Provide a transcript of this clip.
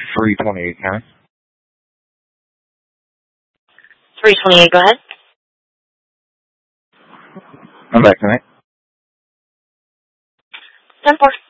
328 County. 328, go ahead. I'm back tonight. 10-4.